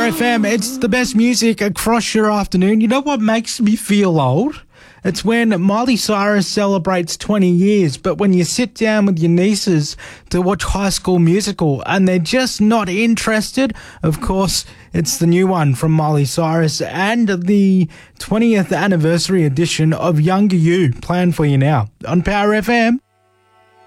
FM, it's the best music across your afternoon. You know what makes me feel old? It's when Miley Cyrus celebrates 20 years, but when you sit down with your nieces to watch High School Musical and they're just not interested, of course, it's the new one from Miley Cyrus and the 20th anniversary edition of Younger You planned for you now on Power FM.